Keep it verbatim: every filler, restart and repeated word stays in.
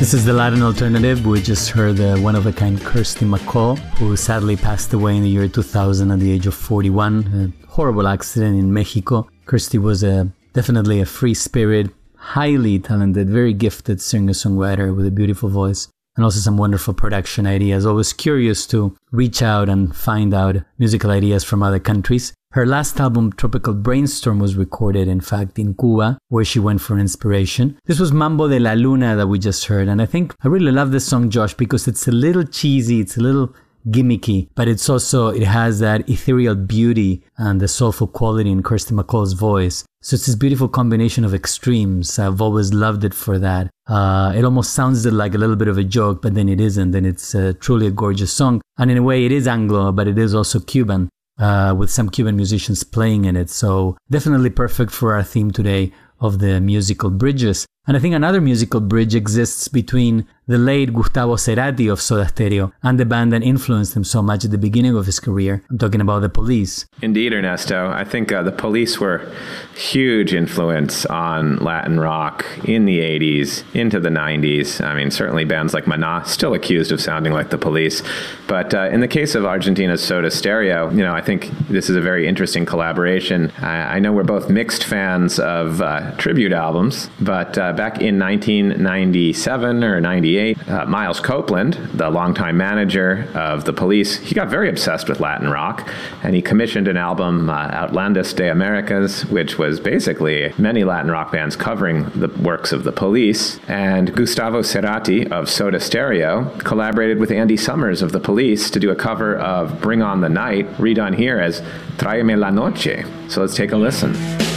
This is the Latin alternative. We just heard the one-of-a-kind Kirsty MacColl, who sadly passed away in the year two thousand at the age of forty-one. A horrible accident in Mexico. Kirsty was a, definitely a free spirit, highly talented, very gifted singer-songwriter with a beautiful voice, and also some wonderful production ideas. Always curious to reach out and find out musical ideas from other countries. Her last album, Tropical Brainstorm, was recorded, in fact, in Cuba, where she went for inspiration. This was Mambo de la Luna that we just heard, and I think I really love this song, Josh, because it's a little cheesy, it's a little gimmicky, but it's also, it has that ethereal beauty and the soulful quality in Kirsty MacColl's voice. So it's this beautiful combination of extremes. I've always loved it for that. Uh, it almost sounds like a little bit of a joke, but then it isn't, and it's uh, truly a gorgeous song. And in a way, it is Anglo, but it is also Cuban. Uh, with some Cuban musicians playing in it. So definitely perfect for our theme today of the musical bridges. And I think another musical bridge exists between the late Gustavo Cerati of Soda Stereo and the band that influenced him so much at the beginning of his career. I'm talking about The Police. Indeed, Ernesto. I think uh, The Police were huge influence on Latin rock in the eighties, into the nineties. I mean, certainly bands like Maná, still accused of sounding like The Police. But uh, in the case of Argentina's Soda Stereo, you know, I think this is a very interesting collaboration. I, I know we're both mixed fans of uh, tribute albums, but uh, back in nineteen ninety-seven or ninety-eight, uh, Miles Copeland, the longtime manager of The Police, he got very obsessed with Latin rock, and he commissioned an album, uh, Outlandos de Americas, which was basically many Latin rock bands covering the works of The Police. And Gustavo Cerati of Soda Stereo collaborated with Andy Summers of The Police to do a cover of Bring On the Night, redone here as Tráeme la Noche. So let's take a listen.